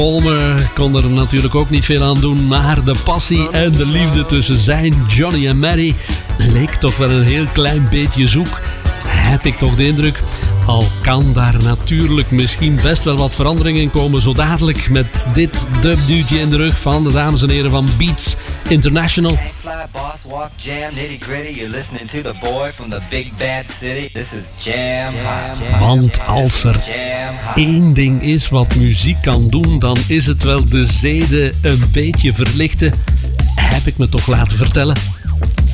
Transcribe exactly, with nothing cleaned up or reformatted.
Palmer kon er natuurlijk ook niet veel aan doen, maar de passie en de liefde tussen zijn Johnny en Mary leek toch wel een heel klein beetje zoek. Heb ik toch de indruk. Al kan daar natuurlijk misschien best wel wat verandering in komen. Zo dadelijk met dit dubduwtje in de rug van de dames en heren van Beats International. Want als er één ding is wat muziek kan doen, dan is het wel de zeden een beetje verlichten. Heb ik me toch laten vertellen.